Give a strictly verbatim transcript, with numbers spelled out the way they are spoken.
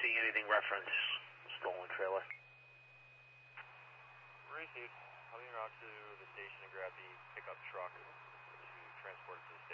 seeing anything reference stolen trailer. Received. I'll be en route to the station and grab the pickup truck to transport it to the